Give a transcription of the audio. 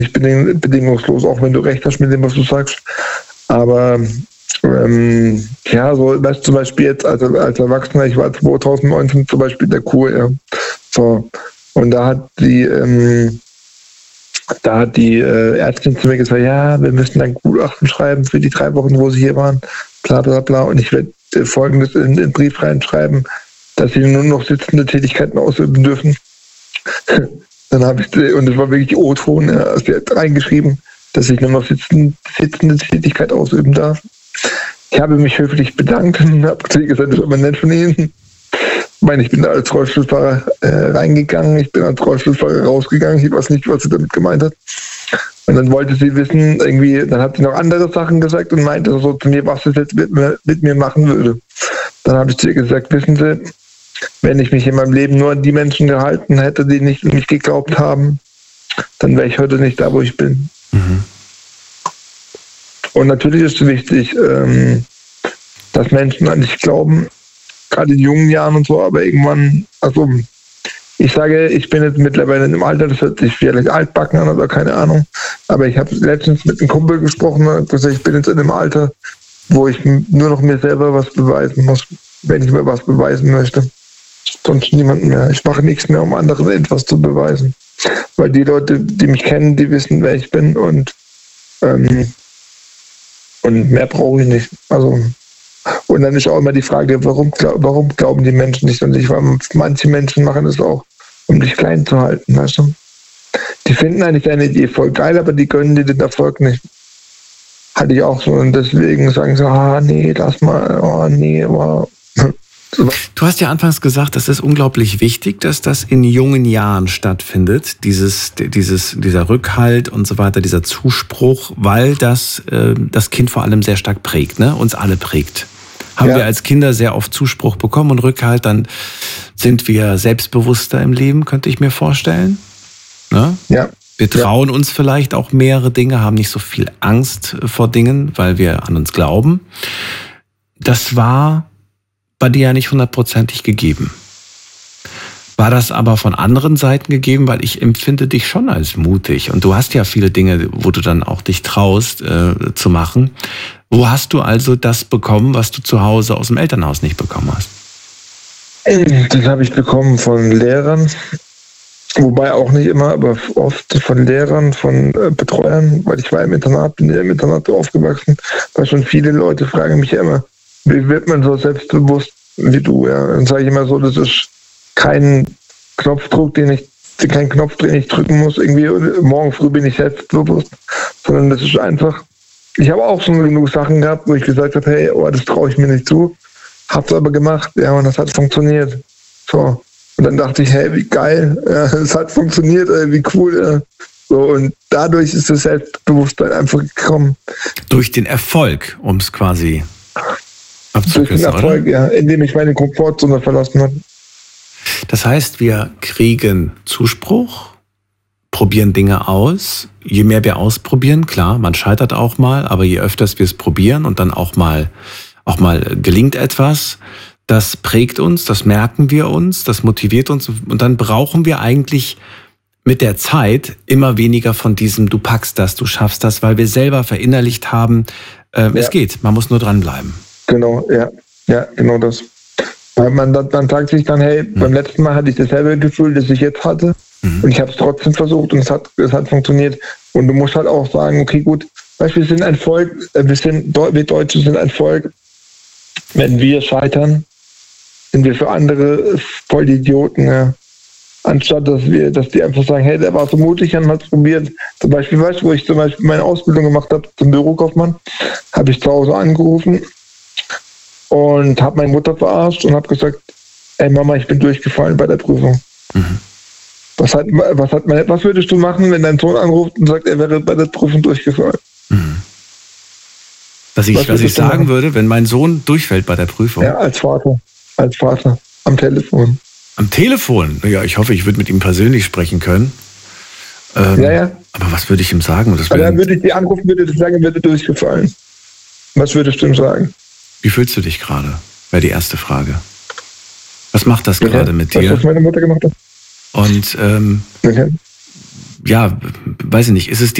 nicht bedingungslos, auch wenn du recht hast mit dem, was du sagst. Aber ja, so, weißt du, zum Beispiel jetzt als Erwachsener, ich war 2019 zum Beispiel in der Kur, ja. So. Und da hat die Ärztin zu mir gesagt, ja, wir müssen ein Gutachten schreiben für die 3 Wochen, wo sie hier waren, bla bla bla. Und ich werde Folgendes in den Brief reinschreiben, dass sie nur noch sitzende Tätigkeiten ausüben dürfen. Dann habe ich, und das war wirklich O-Ton, ja, sie hat reingeschrieben, dass ich nur noch sitzende Tätigkeit ausüben darf. Ich habe mich höflich bedankt und habe gesagt, das ist aber nett von Ihnen. Ich meine, ich bin da als Rollstuhlfahrer reingegangen, ich bin als Rollstuhlfahrer rausgegangen, ich weiß nicht, was sie damit gemeint hat. Und dann wollte sie wissen, irgendwie, dann hat sie noch andere Sachen gesagt und meinte so zu mir, was sie jetzt mit mir machen würde. Dann habe ich zu ihr gesagt, wissen Sie, wenn ich mich in meinem Leben nur an die Menschen gehalten hätte, die nicht an mich geglaubt haben, dann wäre ich heute nicht da, wo ich bin. Mhm. Und natürlich ist es wichtig, dass Menschen an dich glauben, gerade in jungen Jahren und so, aber irgendwann, also ich sage, ich bin jetzt mittlerweile in einem Alter, das hört sich vielleicht altbacken an oder keine Ahnung, aber ich habe letztens mit einem Kumpel gesprochen und gesagt, ich bin jetzt in einem Alter, wo ich nur noch mir selber was beweisen muss, wenn ich mir was beweisen möchte. Sonst niemand mehr. Ich mache nichts mehr, um anderen etwas zu beweisen. Weil die Leute, die mich kennen, die wissen, wer ich bin und mehr brauche ich nicht. Also, und dann ist auch immer die Frage, warum glauben die Menschen nicht an dich? Weil manche Menschen machen das auch, um dich klein zu halten, weißt du? Die finden eigentlich deine Idee voll geil, aber die gönnen dir den Erfolg nicht. Hatte ich auch so. Und deswegen sagen sie, nee, lass mal, nee, wow. Du hast ja anfangs gesagt, das ist unglaublich wichtig, dass das in jungen Jahren stattfindet, dieser Rückhalt und so weiter, dieser Zuspruch, weil das Kind vor allem sehr stark prägt, ne? Uns alle prägt. Haben wir als Kinder sehr oft Zuspruch bekommen und Rückhalt, dann sind wir selbstbewusster im Leben, könnte ich mir vorstellen. Ne? Ja. Wir trauen uns vielleicht auch mehrere Dinge, haben nicht so viel Angst vor Dingen, weil wir an uns glauben. Das war bei dir ja nicht 100%ig gegeben. War das aber von anderen Seiten gegeben, weil ich empfinde dich schon als mutig und du hast ja viele Dinge, wo du dann auch dich traust zu machen. Wo hast du also das bekommen, was du zu Hause aus dem Elternhaus nicht bekommen hast? Das habe ich bekommen von Lehrern, wobei auch nicht immer, aber oft von Lehrern, von Betreuern, weil ich war im Internat, bin im Internat aufgewachsen, weil schon viele Leute fragen mich ja immer, wie wird man so selbstbewusst wie du? Ja? Dann sage ich immer so, das ist kein Knopfdruck, den ich drücken muss, irgendwie morgen früh bin ich selbstbewusst, sondern das ist einfach, ich habe auch schon genug Sachen gehabt, wo ich gesagt habe, hey, das traue ich mir nicht zu, hab's aber gemacht, ja, und das hat funktioniert. So. Und dann dachte ich, hey, wie geil, es hat funktioniert, wie cool. So, und dadurch ist das Selbstbewusstsein einfach gekommen. Durch den Erfolg, um es quasi durch den Erfolg, oder? Ja, indem ich meine Komfortzone verlassen habe. Das heißt, wir kriegen Zuspruch, probieren Dinge aus. Je mehr wir ausprobieren, klar, man scheitert auch mal, aber je öfters wir es probieren und dann auch mal gelingt etwas, das prägt uns, das merken wir uns, das motiviert uns und dann brauchen wir eigentlich mit der Zeit immer weniger von diesem du packst das, du schaffst das, weil wir selber verinnerlicht haben, es geht, man muss nur dranbleiben. Genau, ja, genau das. Weil man sagt sich dann, hey, beim letzten Mal hatte ich dasselbe Gefühl, das ich jetzt hatte und ich habe es trotzdem versucht und es hat funktioniert. Und du musst halt auch sagen, okay, gut, weißt, wir sind ein Volk, wir Deutsche sind ein Volk, wenn wir scheitern, sind wir für andere voll die Idioten, ja. Anstatt dass die einfach sagen, hey, der war so mutig und hat es probiert. Zum Beispiel, weißt du, wo ich zum Beispiel meine Ausbildung gemacht habe zum Bürokaufmann, habe ich zu Hause angerufen und habe meine Mutter verarscht und habe gesagt, ey Mama, ich bin durchgefallen bei der Prüfung. Mhm. Was würdest du machen, wenn dein Sohn anruft und sagt, er wäre bei der Prüfung durchgefallen? Mhm. Was ich sagen würde, wenn mein Sohn durchfällt bei der Prüfung? Ja, als Vater, am Telefon. Am Telefon? Ja, ich hoffe, ich würde mit ihm persönlich sprechen können. Ja. Aber was würde ich ihm sagen? Dann würde ich die anrufen, würde ich sagen, er würde durchgefallen. Was würdest du ihm sagen? Wie fühlst du dich gerade? Wäre die erste Frage. Was macht das gerade mit dir? Was meine Mutter gemacht hat. Und ja, weiß ich nicht, ist es